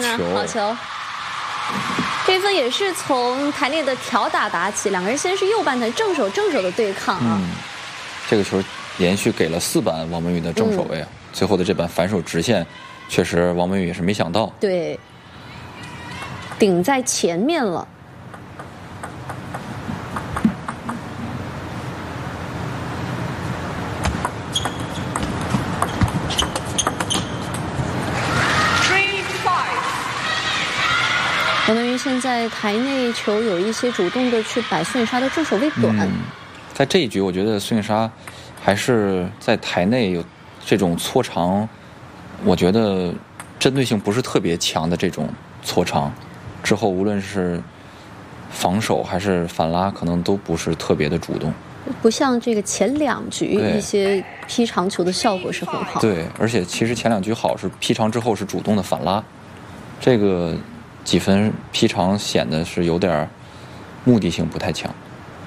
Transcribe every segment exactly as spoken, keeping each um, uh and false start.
呢，好球！这分也是从台内的挑打打起，两个人先是右半台正手正手的对抗啊。 嗯，这个球连续给了四板王文宇的正手位啊，嗯、最后的这板反手直线，确实王文宇也是没想到。 对，顶在前面了。王文宇现在台内球有一些主动的去摆孙颖莎的正手位短、嗯， 在这一局我觉得孙颖莎还是在台内有这种搓长，我觉得针对性不是特别强的这种搓长，之后无论是防守还是反拉，可能都不是特别的主动， 不像这个前两局一些劈长球的效果是很好。 对，而且其实前两局好是劈长之后是主动的反拉，这个。几分劈长显得是有点目的性不太强。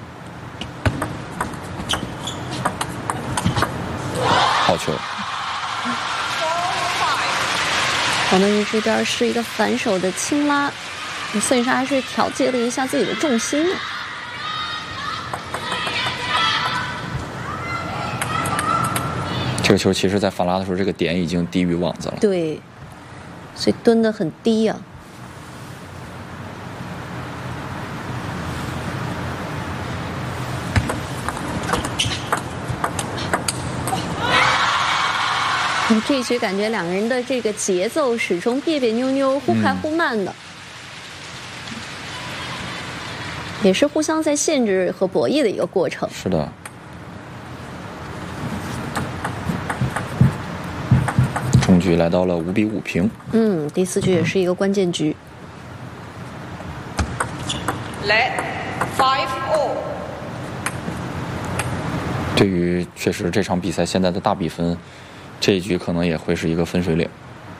好球！ 王文宇这边是一个反手的轻拉，孙颖莎还是调节了一下自己的重心呢。 这个球其实在反拉的时候，这个点已经低于网子了。 对，所以蹲得很低啊。这一局感觉两个人的这个节奏始终别别扭扭、忽快忽慢的，嗯、也是互相在限制和博弈的一个过程。 是的。中局来到了五比五平。 嗯，第四局也是一个关键局。 Let five all。 对于确实这场比赛现在的大比分。这一局可能也会是一个分水岭。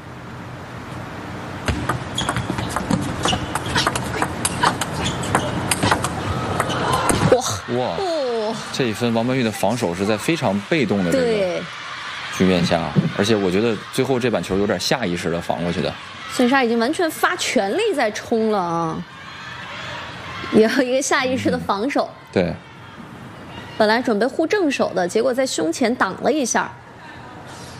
哇哇！哦、这一分王文宇的防守是在非常被动的这个局面下，而且我觉得最后这板球有点下意识的防过去的。 孙颖莎已经完全发全力在冲了啊！也有一个下意识的防守。 嗯、对。 本来准备护正手的，结果在胸前挡了一下。